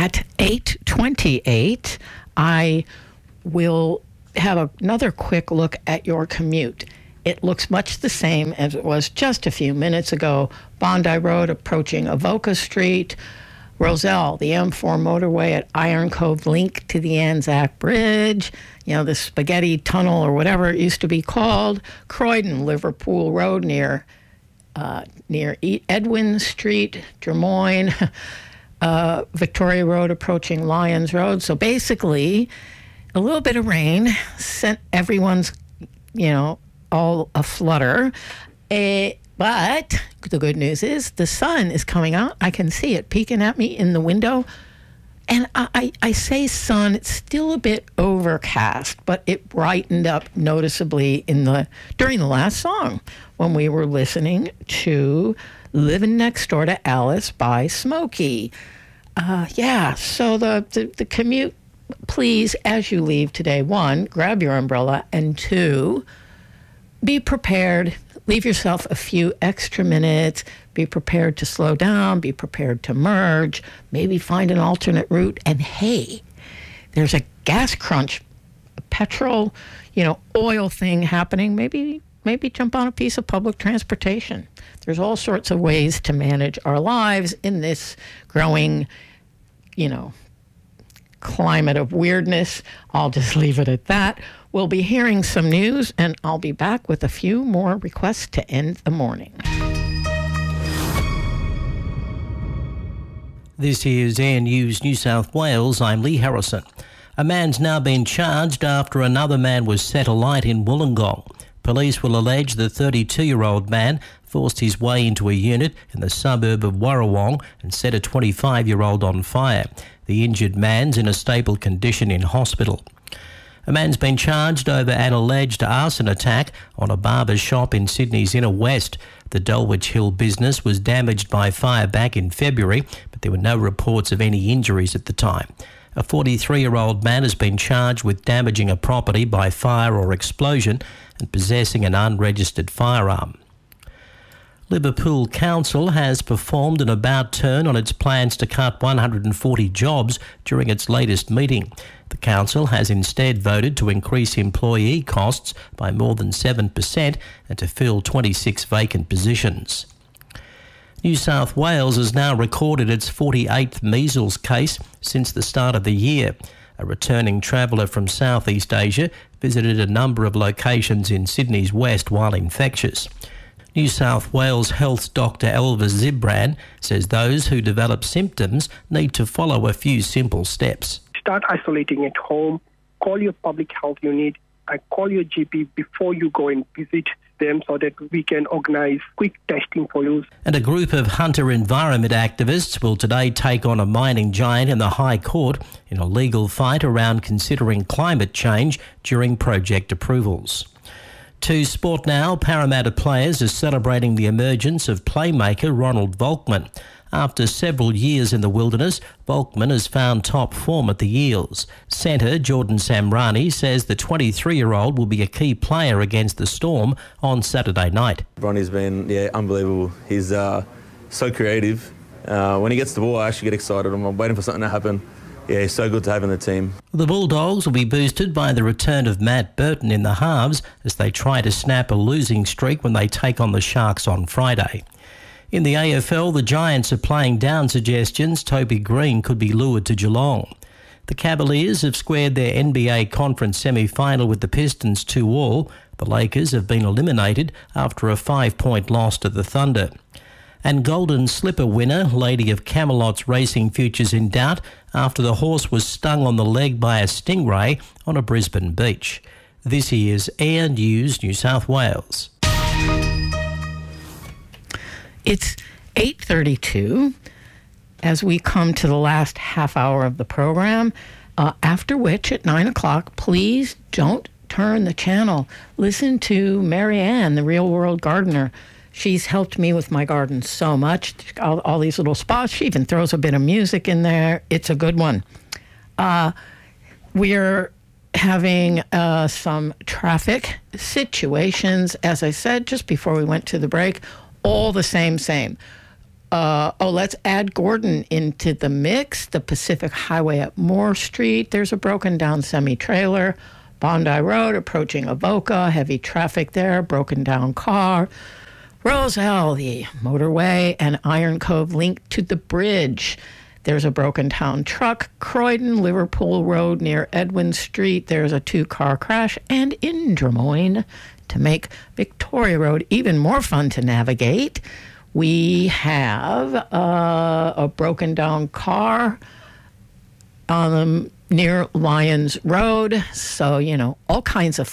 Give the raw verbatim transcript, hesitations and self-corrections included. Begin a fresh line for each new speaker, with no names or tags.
At eight twenty-eight, I will have another quick look at your commute. It looks much the same as it was just a few minutes ago. Bondi Road approaching Avoca Street, Roselle, the M four motorway at Iron Cove link to the Anzac Bridge, you know, the Spaghetti Tunnel or whatever it used to be called, Croydon, Liverpool Road near uh, near Edwin Street, Des Moines, uh, Victoria Road approaching Lyons Road. So basically, a little bit of rain sent everyone's, you know, all aflutter. Uh, but the good news is the sun is coming out. I can see it peeking at me in the window. And I, I, I say sun, it's still a bit overcast, but it brightened up noticeably in the during the last song when we were listening to Living Next Door to Alice by Smokey. Uh, yeah, so the, the, the commute, please, as you leave today, one, grab your umbrella, and two, be prepared. Leave yourself a few extra minutes. Be prepared to slow down. Be prepared to merge. Maybe find an alternate route. And hey, there's a gas crunch, a petrol, you know, oil thing happening. Maybe, maybe jump on a piece of public transportation. There's all sorts of ways to manage our lives in this growing, you know, climate of weirdness. I'll just leave it at that. We'll be hearing some news, and I'll be back with a few more requests to end the morning.
This is Air News New South Wales. I'm Lee Harrison. A man's now been charged after another man was set alight in Wollongong. Police will allege the thirty-two-year-old man forced his way into a unit in the suburb of Warrawong and set a twenty-five-year-old on fire. The injured man's in a stable condition in hospital. A man's been charged over an alleged arson attack on a barber's shop in Sydney's inner west. The Dulwich Hill business was damaged by fire back in February, but there were no reports of any injuries at the time. A forty-three-year-old man has been charged with damaging a property by fire or explosion and possessing an unregistered firearm. Liverpool Council has performed an about-turn on its plans to cut one hundred forty jobs during its latest meeting. The council has instead voted to increase employee costs by more than seven percent and to fill twenty-six vacant positions. New South Wales has now recorded its forty-eighth measles case since the start of the year. A returning traveller from Southeast Asia visited a number of locations in Sydney's west while infectious. New South Wales Health Doctor Elvis Zibran says those who develop symptoms need to follow a few simple steps.
Start isolating at home, call your public health unit, and call your G P before you go and visit them so that we can organise quick testing for you.
And a group of hunter environment activists will today take on a mining giant in the High Court in a legal fight around considering climate change during project approvals. To sport now, Parramatta players are celebrating the emergence of playmaker Ronald Volkman. After several years in the wilderness, Volkman has found top form at the Eels. Centre Jordan Samrani says the twenty-three-year-old will be a key player against the Storm on Saturday night.
Ronnie's been yeah unbelievable. He's uh, so creative. Uh, when he gets the ball, I actually get excited. I'm waiting for something to happen. Yeah, he's so good to have in the team.
The Bulldogs will be boosted by the return of Matt Burton in the halves as they try to snap a losing streak when they take on the Sharks on Friday. In the A F L, the Giants are playing down suggestions Toby Green could be lured to Geelong. The Cavaliers have squared their N B A conference semi-final with the Pistons two all. The Lakers have been eliminated after a five-point loss to the Thunder. And Golden Slipper winner, Lady of Camelot's racing future's in doubt after the horse was stung on the leg by a stingray on a Brisbane beach. This is Air News New South Wales.
It's eight thirty-two as we come to the last half hour of the program, uh, after which at nine o'clock, please don't turn the channel. Listen to Marianne, the Real World Gardener. She's helped me with my garden so much. All, all these little spots. She even throws a bit of music in there. It's a good one. Uh, we're having uh, some traffic situations, as I said just before we went to the break. All the same, same. Uh, oh, let's add Gordon into the mix. The Pacific Highway at Moore Street. There's a broken down semi-trailer. Bondi Road approaching Avoca. Heavy traffic there. Broken down car. Roselle, the motorway, and Iron Cove linked to the bridge. There's a broken down truck. Croydon, Liverpool Road near Edwin Street. There's a two-car crash. And in Des Moines, to make Victoria Road even more fun to navigate, we have uh, a broken down car um, near Lyons Road. So, you know, all kinds of